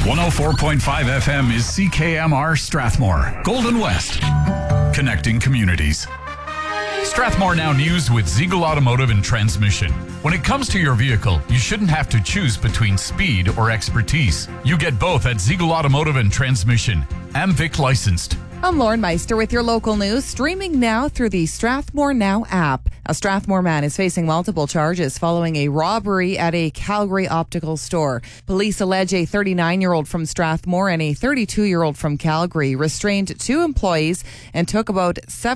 104.5 FM is CKMR Strathmore, Golden West, connecting communities. Strathmore Now News with Ziegel Automotive and Transmission. When it comes to your vehicle, you shouldn't have to choose between speed or expertise. You get both at Ziegel Automotive and Transmission. AMVIC licensed. I'm Lauren Meister with your local news, streaming now through the Strathmore Now app. A Strathmore man is facing multiple charges following a robbery at a Calgary optical store. Police allege a 39-year-old from Strathmore and a 32-year-old from Calgary restrained two employees and took about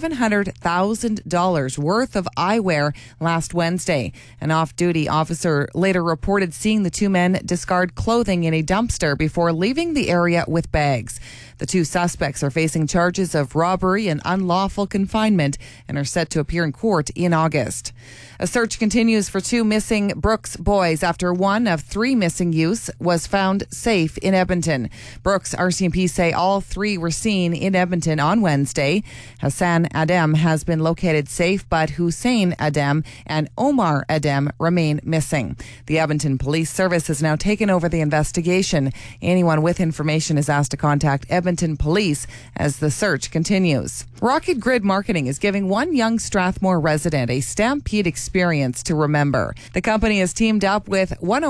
$700,000 worth of eyewear last Wednesday. An off-duty officer later reported seeing the two men discard clothing in a dumpster before leaving the area with bags. The two suspects are facing charges of robbery and unlawful confinement and are set to appear in court in August. A search continues for two missing Brooks boys after one of three missing youths was found safe in Edmonton. Brooks RCMP say all three were seen in Edmonton on Wednesday. Hassan Adem has been located safe, but Hussein Adem and Omar Adem remain missing. The Edmonton Police Service has now taken over the investigation. Anyone with information is asked to contact Edmonton Police as the search continues. Rocket Grid Marketing is giving one young Strathmore resident a Stampede experience to remember. The company has teamed up with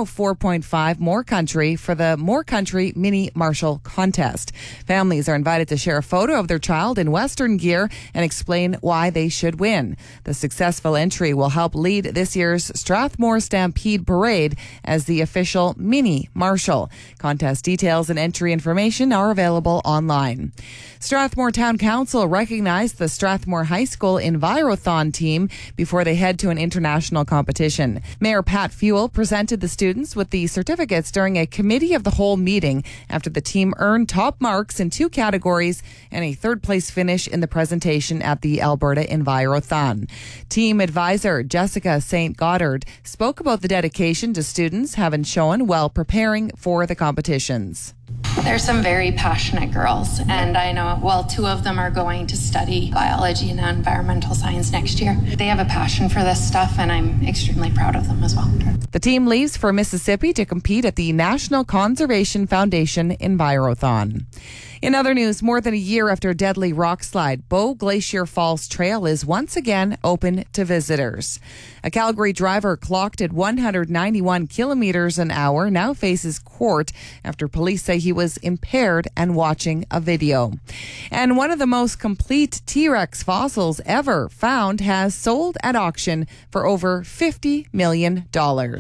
104.5 More Country for the More Country Mini Marshall Contest. Families are invited to share a photo of their child in Western gear and explain why they should win. The successful entry will help lead this year's Strathmore Stampede Parade as the official Mini Marshall. Contest details and entry information are available online. Strathmore Town Council recognized the Strathmore High School Envirothon team before they head to an international competition. Mayor Pat Fuel presented the students with the certificates during a committee of the whole meeting after the team earned top marks in two categories and a third-place finish in the presentation at the Alberta Envirothon. Team advisor Jessica St. Goddard spoke about the dedication to students having shown while preparing for the competitions. There's some very passionate girls, and I know, well, two of them are going to study biology and environmental science next year. They have a passion for this stuff, and I'm extremely proud of them as well. The team leaves for Mississippi to compete at the National Conservation Foundation Envirothon. In other news, more than a year after a deadly rock slide, Bow Glacier Falls Trail is once again open to visitors. A Calgary driver clocked at 191 kilometers an hour now faces court after police say he was impaired and watching a video. And one of the most complete T-Rex fossils ever found has sold at auction for over $50 million.